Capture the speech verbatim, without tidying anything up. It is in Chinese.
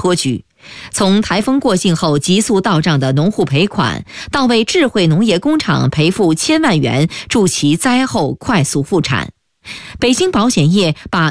托举。从台风过境后急速到账的农户赔款，到为智慧农业工厂赔付千万元，助其灾后快速复产。北京保险业把